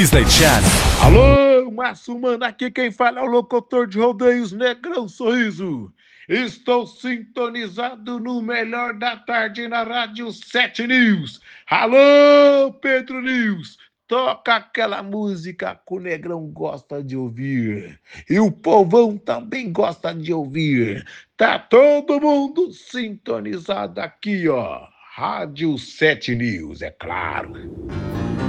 Disney Channel. Alô, Márcio Mano, aqui quem fala é o locutor de rodeios Negrão Sorriso. Estou sintonizado no melhor da tarde na Rádio 7 News. Alô, Pedro News, toca aquela música que o Negrão gosta de ouvir. E o povão também gosta de ouvir. Tá todo mundo sintonizado aqui, ó. Rádio 7 News, é claro.